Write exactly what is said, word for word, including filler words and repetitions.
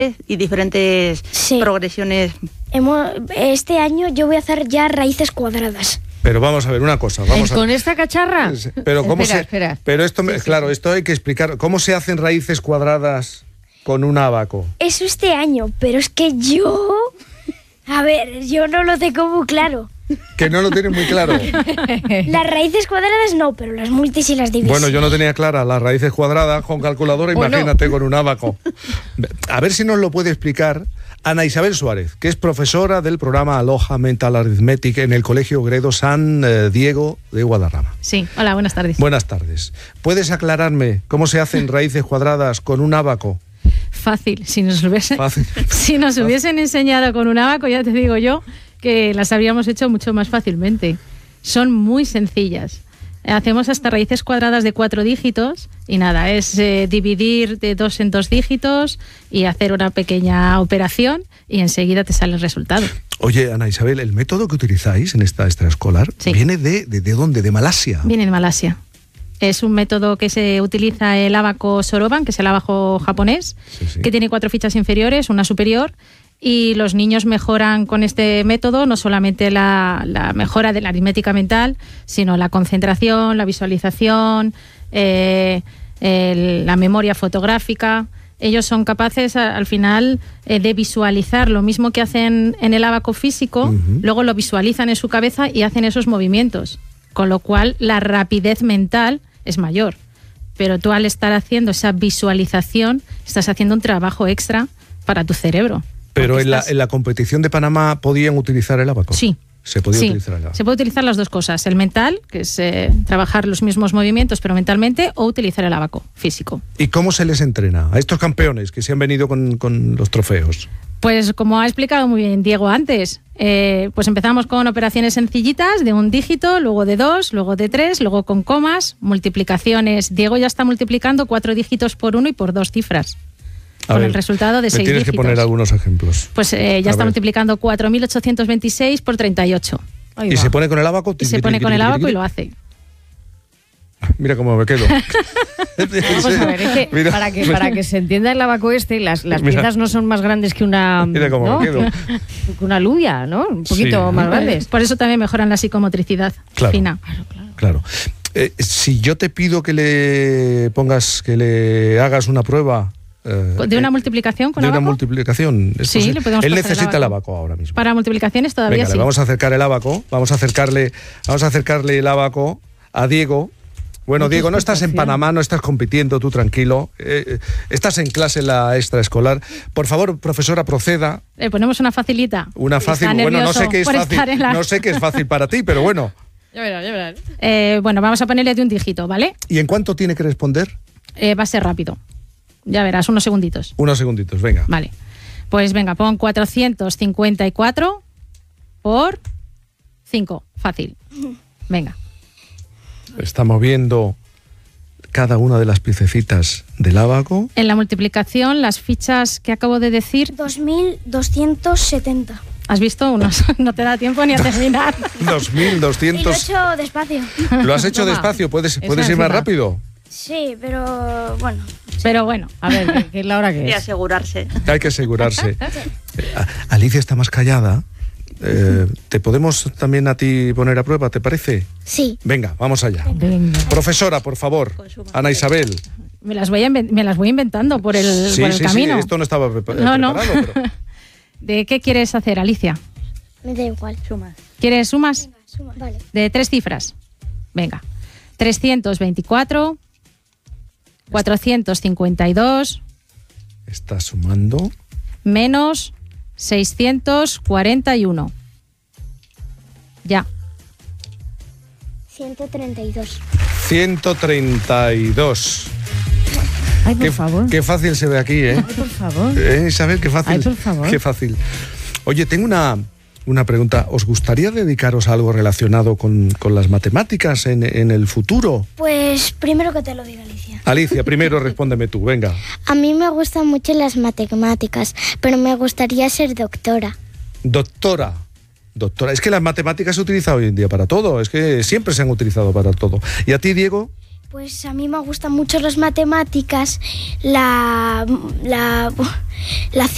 y diferentes sí. progresiones. Hemos, este año yo voy a hacer ya raíces cuadradas. Pero vamos a ver una cosa. Vamos ¿Con a... esta cacharra? Pero cómo espera, se... espera. Pero esto, me... Sí, sí, claro, sí. esto hay que explicar. ¿Cómo se hacen raíces cuadradas con un ábaco? Eso este año, pero es que yo... A ver, yo no lo tengo muy claro. Que no lo tienen muy claro. Las raíces cuadradas no, pero las multis y las divisas. Bueno, yo no tenía clara las raíces cuadradas con calculadora, Bueno. imagínate con un ábaco. A ver si nos lo puede explicar Ana Isabel Suárez, que es profesora del programa Aloha Mental Arithmetic en el Colegio Gredo San eh, Diego de Guadarrama. Sí, hola, buenas tardes. Buenas tardes. ¿Puedes aclararme cómo se hacen raíces cuadradas con un ábaco? Fácil, si nos hubiesen, Fácil. si nos hubiesen enseñado con un ábaco, ya te digo yo que las habríamos hecho mucho más fácilmente. Son muy sencillas. Hacemos hasta raíces cuadradas de cuatro dígitos y nada, es eh, dividir de dos en dos dígitos y hacer una pequeña operación y enseguida te sale el resultado. Oye, Ana Isabel, el método que utilizáis en esta extraescolar Sí. viene de, de, ¿de dónde? ¿De Malasia? Viene de Malasia. Es un método que se utiliza el ábaco Soroban, que es el ábaco japonés, Sí, sí. que tiene cuatro fichas inferiores, una superior, y los niños mejoran con este método no solamente la, la mejora de la aritmética mental, sino la concentración, la visualización, eh, el- la memoria fotográfica. Ellos son capaces a- al final eh, de visualizar lo mismo que hacen en el ábaco físico, Ujú. luego lo visualizan en su cabeza y hacen esos movimientos, con lo cual la rapidez mental es mayor. Pero tú al estar haciendo esa visualización, estás haciendo un trabajo extra para tu cerebro. Pero Porque en la, estás- en la competición de Panamá podían utilizar el ábaco. Sí. Se podía Sí, utilizar el ábaco. se puede utilizar las dos cosas, el mental, que es eh, trabajar los mismos movimientos pero mentalmente, o utilizar el ábaco físico. ¿Y cómo se les entrena a estos campeones que se han venido con, con los trofeos? Pues como ha explicado muy bien Diego antes, eh, pues empezamos con operaciones sencillitas de un dígito, luego de dos, luego de tres, luego con comas, multiplicaciones. Diego ya está multiplicando cuatro dígitos por uno y por dos cifras, A con ver, el resultado de me seis tienes dígitos. que poner algunos ejemplos. Pues eh, ya A está ver. multiplicando cuatro mil ochocientos veintiséis por treinta y ocho. Ahí ¿Y va. se pone con el ábaco? Y se pone con el ábaco y lo hace. Mira cómo me quedo. Vamos a ver, es que Mira, para que para que se entienda el abaco este, las, las Mira. piezas no son más grandes que una Mira cómo ¿no? me quedo. que una alubia, ¿no? Un poquito Sí. más grandes. Por eso también mejoran la psicomotricidad Claro. fina. Claro. Eh, si yo te pido que le pongas, que le hagas una prueba... eh, ¿De una eh, multiplicación con de una ábaco? multiplicación. ¿es Sí, posible? le podemos Él pasar el necesita el ábaco. ábaco ahora mismo. Para multiplicaciones todavía Venga, sí. le vamos a acercar el ábaco, vamos a acercarle, vamos a acercarle el ábaco a Diego. Bueno, Mucha Diego, no estás en explicación. Panamá, no estás compitiendo, tú tranquilo. Eh, eh, estás en clase en la extraescolar. Por favor, profesora, proceda. Le ponemos una facilita. Una Está fácil. Bueno, no nervioso sé qué es por fácil. estar en la- No sé qué es fácil para ti, pero bueno. Ya verás, ya verás. Eh, bueno, vamos a ponerle de un dígito, ¿vale? ¿Y en cuánto tiene que responder? Eh, va a ser rápido. Ya verás, unos segunditos. Unos segunditos, venga. Vale. Pues venga, pon cuatrocientos cincuenta y cuatro por cinco. Fácil. Venga. Estamos viendo cada una de las piececitas del ábaco. En la multiplicación, las fichas que acabo de decir, dos mil doscientos setenta. ¿has visto? Unos, no te da tiempo ni a terminar. dos mil Y lo he doscientos. hecho despacio. ¿Lo has hecho Toma. despacio? ¿Puedes, Esa ¿puedes ir más encima. rápido? Sí, pero bueno. Pero bueno, A ver, ¿qué, qué es la hora que Y es? asegurarse. Hay que asegurarse. Eh, a- Alicia está más callada. Eh, ¿Te podemos también a ti poner a prueba, te parece? Sí. Venga, vamos allá. Venga. Profesora, por favor. Con su Ana Isabel. me las voy, a inven- me las voy inventando por el, Sí, por el sí, camino. sí, esto no estaba prepa- No, no. preparado. Pero... ¿De qué quieres hacer, Alicia? Me da igual. Sumas. ¿Quieres sumas? Suma. Vale. De tres cifras. Venga. trescientos veinticuatro, cuatrocientos cincuenta y dos, Está sumando. menos seiscientos cuarenta y uno. Ya. ciento treinta y dos. ciento treinta y dos. Ay, por Qué, favor. qué fácil se ve aquí, ¿eh? Ay, por favor. ¿Eh, Isabel? Qué fácil. Ay, por favor. Qué fácil. Oye, tengo una, una pregunta. ¿Os gustaría dedicaros a algo relacionado con, con las matemáticas en, en el futuro? Pues primero que te lo diga Alicia. Alicia, primero respóndeme tú, venga. A mí me gustan mucho las matemáticas, pero me gustaría ser doctora. Doctora. Doctora. Es que las matemáticas se utilizan hoy en día para todo. Es que siempre se han utilizado para todo. ¿Y a ti, Diego? Pues a mí me gustan mucho las matemáticas, la, la, la